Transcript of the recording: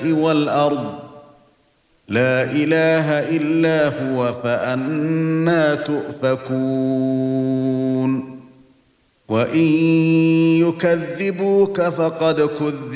السماء والارض لا اله الا هو فأنى تؤفكون وان يكذبوك فقد كذب